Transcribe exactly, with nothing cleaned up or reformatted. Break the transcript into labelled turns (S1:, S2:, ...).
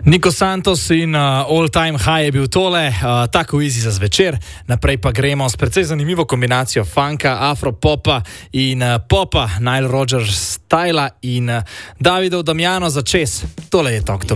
S1: Nico Santos in uh, All Time High je bil tole, uh, tako easy za zvečer. Naprej pa gremo s precej zanimivo kombinacijo funka, afropopa in uh, popa, Nile Rodgers styla in uh, Davidov Damiano za čez. Tole je Talk to Me.